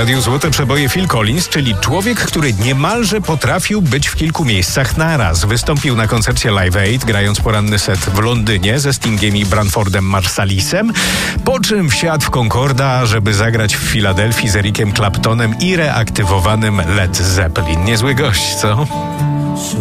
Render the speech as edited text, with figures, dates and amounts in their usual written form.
radiu Złote Przeboje Phil Collins, czyli człowiek, który niemalże potrafił być w kilku miejscach naraz. Wystąpił na koncercie Live Aid, grając poranny set w Londynie ze Stingiem i Branfordem Marsalisem, po czym wsiadł w Concorda, żeby zagrać w Filadelfii z Ericiem Claptonem i reaktywowanym Led Zeppelin. Niezły gość, co?